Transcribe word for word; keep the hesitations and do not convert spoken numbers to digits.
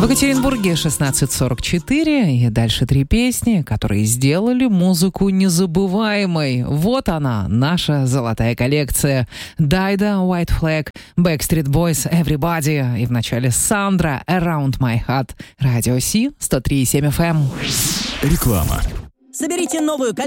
В Екатеринбурге шестнадцать сорок четыре, и дальше три песни, которые сделали музыку незабываемой. Вот она, наша золотая коллекция. Дайда, White Flag, Backstreet Boys, Everybody, и в начале Сандра, Around My Heart. Радио Си, сто три и семь эф эм. Реклама. Соберите новую коллекцию